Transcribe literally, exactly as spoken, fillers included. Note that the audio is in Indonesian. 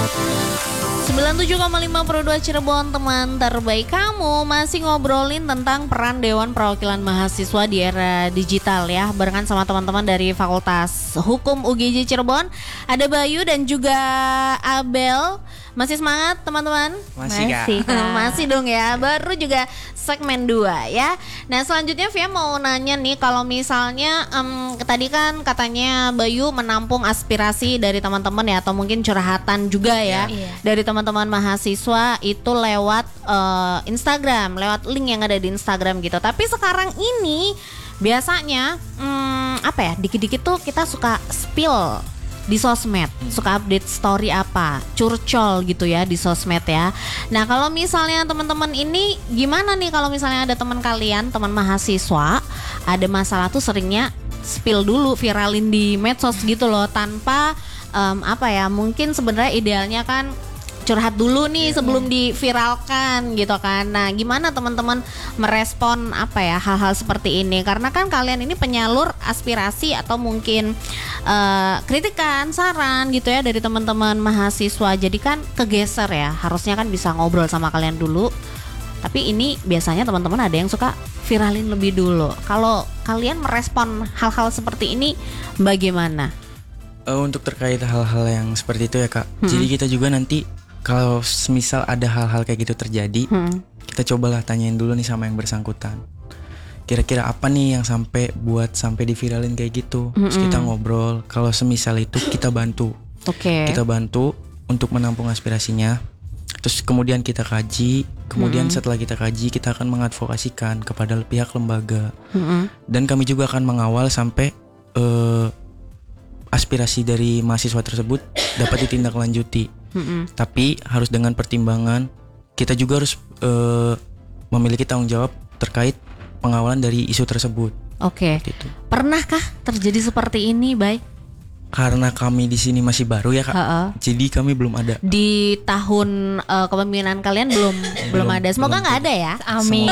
sembilan puluh tujuh koma lima Pro dua Cirebon, teman terbaik kamu. Masih ngobrolin tentang peran Dewan Perwakilan Mahasiswa di era digital ya, barengan sama teman-teman dari Fakultas Hukum U G J Cirebon. Ada Bayu dan juga Abel. Masih semangat teman-teman? Masih, Kak. Masih, masih dong ya. Baru juga segmen dua ya. Nah selanjutnya Via mau nanya nih, kalau misalnya um, tadi kan katanya Bayu menampung aspirasi dari teman-teman ya, atau mungkin curhatan juga ya, Iya. dari teman-teman mahasiswa itu lewat uh, Instagram, lewat link yang ada di Instagram gitu. Tapi sekarang ini biasanya um, apa ya, dikit-dikit tuh kita suka spill di sosmed, suka update story apa, curcol gitu ya di sosmed ya. Nah kalau misalnya teman-teman ini gimana nih, kalau misalnya ada teman kalian, teman mahasiswa, ada masalah tuh seringnya spill dulu, viralin di medsos gitu loh, tanpa um, apa ya, mungkin sebenarnya idealnya kan curhat dulu nih sebelum diviralkan gitu kan. Nah gimana teman-teman merespon apa ya hal-hal seperti ini, karena kan kalian ini penyalur aspirasi atau mungkin uh, kritikan, saran gitu ya dari teman-teman mahasiswa. Jadi kan kegeser ya, harusnya kan bisa ngobrol sama kalian dulu, tapi ini biasanya teman-teman ada yang suka viralin lebih dulu. Kalau kalian merespon hal-hal seperti ini bagaimana? Uh, untuk terkait hal-hal yang seperti itu ya Kak, Hmm. jadi kita juga nanti kalau semisal ada hal-hal kayak gitu terjadi, Hmm. kita cobalah tanyain dulu nih sama yang bersangkutan. Kira-kira apa nih yang sampai buat sampai diviralin kayak gitu. Terus kita ngobrol. Kalau semisal itu kita bantu. Oke. Kita bantu untuk menampung aspirasinya. Terus kemudian kita kaji. Kemudian setelah kita kaji, kita akan mengadvokasikan kepada pihak lembaga. Mm-mm. Dan kami juga akan mengawal sampai eh, aspirasi dari mahasiswa tersebut dapat ditindaklanjuti. Mm-mm. Tapi harus dengan pertimbangan, kita juga harus eh, memiliki tanggung jawab terkait pengawalan dari isu tersebut. Oke. Gitu. Pernahkah terjadi seperti ini, Bay? Karena kami di sini masih baru ya Kak, Ha-ha. jadi kami belum ada. Di tahun uh, kepemimpinan kalian belum belum ada. Semoga belum. nggak ada ya. Amin.